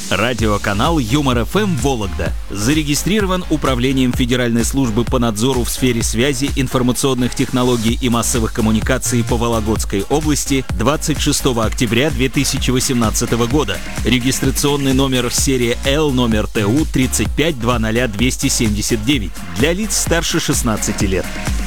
Радиоканал Юмор ФМ Вологда зарегистрирован Управлением Федеральной службы по надзору в сфере связи, информационных технологий и массовых коммуникаций по Вологодской области 26 октября 2018 года. Регистрационный номер серия L номер ТУ 3520279 для лиц старше 16 лет.